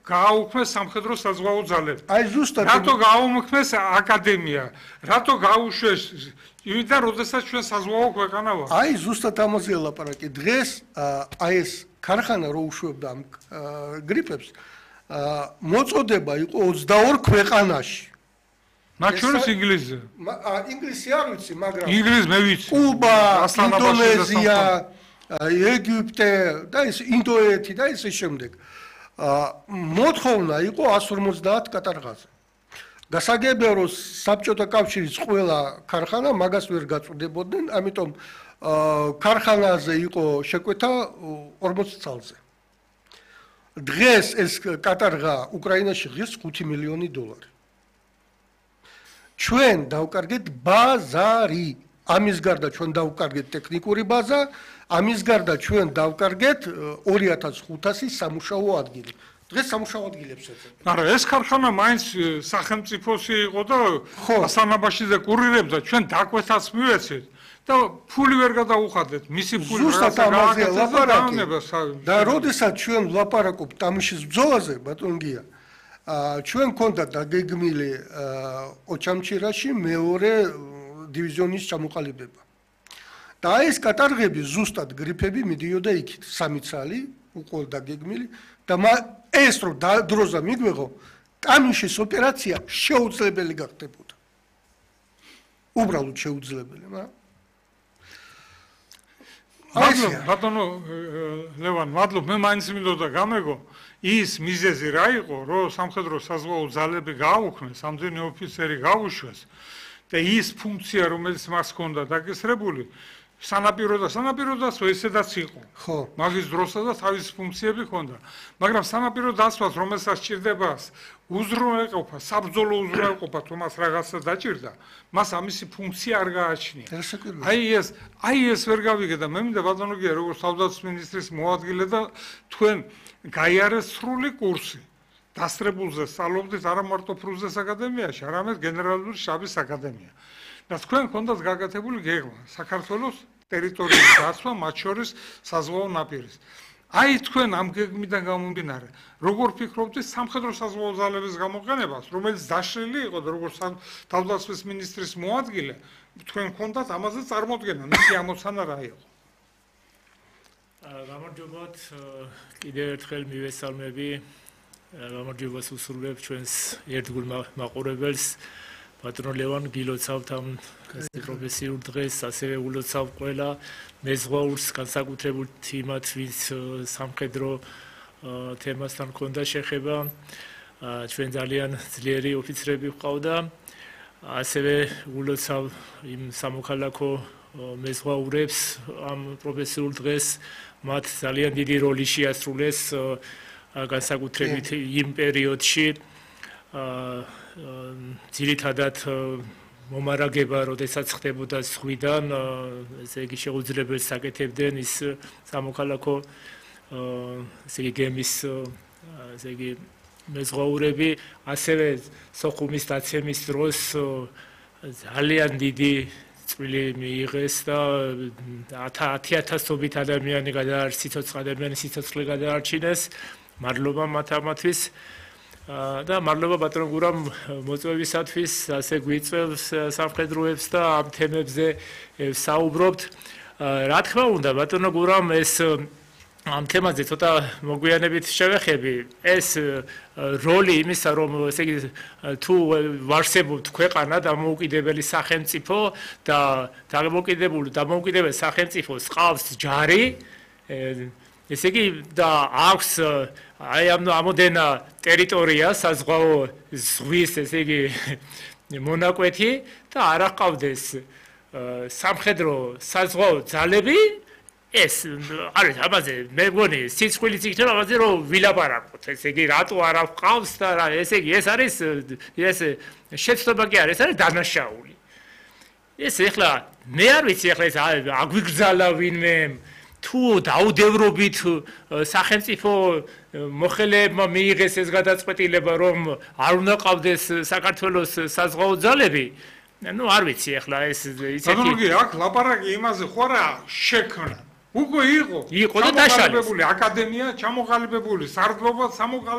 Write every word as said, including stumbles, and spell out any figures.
გააუქმეს სამხედრო საზღვაო ძალებს. აი ზუსტად რატო გააუქმეს აკადემია? რატო გაუშვეს? იმიტომ როდესაც ჩვენ საზღვაო ქვეყანა ვართ. აი ზუსტად ამაზე ლაპარაკი. დღეს აი ეს ქარხანა რო უშვებდა ამ გრიფებს, მოწოდება იყო ოცდაორ ქვეყანაში. მათ შორის ინგლისზე. ინგლისი არ ვიცი, მაგრამ ინგლისი მე ვიცი. კუბა, ინდონეზია, ეგვიპტე და ეს ინდოეთი და ისე შემდეგ. მოთხოვნა იყო εκατს ორმოცდაათ კატარღაზე. გასაგებია რომ საბჭოთა კავშირის ყველა ქარხანა მაგას ვერ გაწუდებოდნენ, ამიტომ ქარხანაზე იყო შეკვეთა ორმოცი წელზე. დღეს ეს კატარღა უკრაინაში ღირს ხუთი მილიონი დოლარი. ჩვენ დავკარგეთ ბაზარი. ამის გარდა ჩვენ დავკარგეთ ტექნიკური ბაზა, ამის გარდა ჩვენ დავკარგეთ ორი ათას ხუთასი სამუშაო ადგილი. დღეს სამუშაო ადგილებს ეძებენ. მაგრამ ეს ქარხანა მაინც სახელმწიფოსი იყო და ასანაბაშიძე კურირებდა, ჩვენ დაკვეთაც მივეცეთ და ფული ვერ გადაუხადეთ. მისი ფული ზუსტად ამაზე ლაპარაკი. და როდესაც ჩვენ ვლაპარაკობთ ტამიშის ბრძოლაზე, ბატონ გია, ჩვენ გქონდა დაგეგმილი ოჩამჩირაში მეორე დივიზიონის ჩამოყალიბება. და აი ეს კატარღები ზუსტად გრიფები მიდიოდა იქით, სამი ცალი უყოლ დაგეგმილი და ეს რო დროზე მიგვეღო, ტამიშის ოპერაცია შეუძლებელი გახდებოდა. უბრალოდ შეუძლებელი, მაგრამ მადლობ, ბატონო ლევან, მადლობ, მე მაინც მინდოდა გამეგო ის მიზეზი რა იყო, რომ სამხედრო საზღვაო ძალები გააუქმეს, ამდენი ოფიცერი გაუშვეს და ის ფუნქცია, რომელიც მას ჰქონდა დაკისრებული, სანაპირო და სანაპირო დასვა ესედაც იყო. ხო. მაგის დროსაც თავის ფუნქციები ჰქონდა. მაგრამ სანაპირო დასვას, რომელსაც სჭირდება უზრუნველყოფა, საბრძოლო უზრუნველყოფა, თუ მას რაღაცა დაჭირდა, მას ამისი ფუნქცია არ გააჩნია. აი ეს, აი ეს ვერ გავიგე და მე მინდა ბატონო გია, როგორც თავდაცვის მინისტრის მოადგილე და თქვენ გაიარეს სრული კურსი. დასწრებულზე სწავლობდით არა მარტო ფრუნზეს აკადემიაში, არამედ გენერალური შტაბის აკადემია. და თქვენ გქონდათ გაკეთებული გეგმა საქართველოს ტერიტორიის დაცვა, მათ შორის საზღვაო ნაპირის. აი თქვენ ამ გეგმიდან გამომდინარე, როგორ ფიქრობთ სამხედრო საზღვაო ძალების გამოყენებას, რომელიც დაშლილი იყო და როგორც თავდაცვის მინისტრის მოადგილე, თქვენ გქონდათ ამაზე წარმოდგენა, მისი ამოცანა რა იყო? გამარჯობათ, კიდევ ერთხელ მივესალმები, გამარჯობას უსურვებ ჩვენს ერთგულ მაყურებელს. ბატონო ლევან, გილოცავთ ამ პროფესიულ დღეს, ასევე ულოცავ ყველა მეზღვაურს, განსაკუთრებით იმათ, ვინც სამხედრო თემასთან ჰქონდა შეხება. ჩვენ ძალიან ძლიერი ოფიცრები ვყავდა. ასევე ულოცავ იმ სამოქალაქო მეზღვაურებს ამ პროფესიულ დღეს, მათ ძალიან დიდი როლი შეასრულეს განსაკუთრებით იმ პერიოდში. ძირითადად მომარაგება, როდესაც ხდებოდა ზღვიდან, ესე იგი შეუძლებელს აკეთებდნენ ის სამოქალაქო ესე იგი გემის ესე იგი მეზღვაურები, ასევე სოხუმის დაცემის დროს ძალიან დიდი წვლილი მიიღეს და ათი ათასობით ადამიანი გადაარჩინეს, სიცოცხლე ადამიანი სიცოცხლე გადაარჩინეს. მადლობა მათ ამათვის. და მადლობა ბატონ გურამ მოწვევისათვის, ასე გვიწევს სამხედროებს და ამ თემებზე საუბრობთ. რა თქმა უნდა, ბატონ გურამ ეს ამ თემაზე ცოტა მოგვიანებით შევეხები. ეს როლი იმისა, რომ ესე იგი თუ ვარსებობთ ქვეყანა დამოუკიდებელი სახელმწიფო და დამოუკიდებელი დამოუკიდებელი სახელმწიფოს ყავს ჯარი, ესე იგი და აქვს აი ამ ამოდენა ტერიტორია საზღვაო ზღვის ესე იგი მონაკვეთი და არ აყავდეს სამხედრო საზღვაო ძალები, ეს არის ამაზე მე მგონი სიცხვილიც იქნება ამაზე რომ ვილაპარაკოთ, ესე იგი რატო არ აყავს და რა, ესე იგი ეს არის ეს შეცდომა კი არის, ეს არის დანაშაული. ეს ეხლა მე არ ვიცი ეხლა ეს აგვიგრძალა ვინმე თუ დაუდევრობით სახელმწიფო მოხელეებმა მიიღეს ეს გადაწყვეტილება, რომ არ უნდა ყავდეს საქართველოს საზღვაო ძალები, ну არ ვიცი ახლა ეს ისეთი ბატონო აქ ლაპარაკი იმაზე ხო არა შექმნა უკვე იყო იყო და დაშალეს აკადემია ჩამოყალიბებული სარდლობა სამოყალიბებული